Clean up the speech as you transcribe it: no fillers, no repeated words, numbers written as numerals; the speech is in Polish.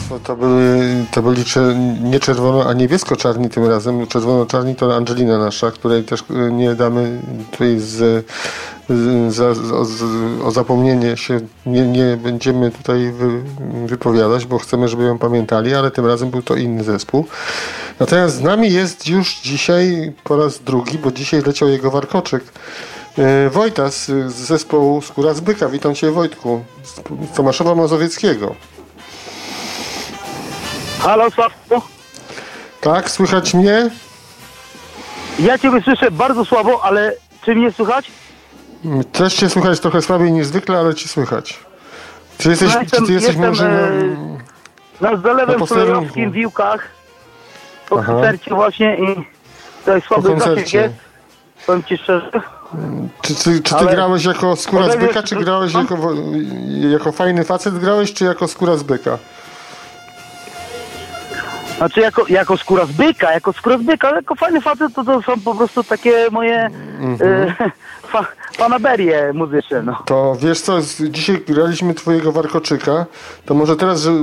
Państwo, to byli nie czerwono, a niebiesko-czarni tym razem. Czerwono-czarni to Angelina nasza, której też nie damy tutaj o zapomnienie się nie będziemy tutaj wypowiadać, bo chcemy, żeby ją pamiętali, ale tym razem był to inny zespół. Natomiast z nami jest już dzisiaj po raz drugi, bo dzisiaj leciał jego warkoczyk, Wojtas z zespołu Skóra z Byka. Witam Cię, Wojtku, z Tomaszowa Mazowieckiego. Halo, Sławku? Tak, słychać mnie? Ja Ciebie słyszę bardzo słabo, ale czy mnie słychać? Też Cię słychać trochę słabiej niż zwykle, ale Ci słychać. Czy ty jesteś może na Zalewem Sulejowskim w Wiłkach po koncercie właśnie i to słaby zasięg jest. Powiem Ci szczerze. Czy ty grałeś jako Skóra z Byka, czy grałeś jako fajny facet grałeś, czy jako Skóra z Byka? Znaczy jako Skóra z Byka, jako fajny facet to są po prostu takie moje fanaberie muzyczne. No. To wiesz co, dzisiaj graliśmy twojego warkoczyka, to może teraz,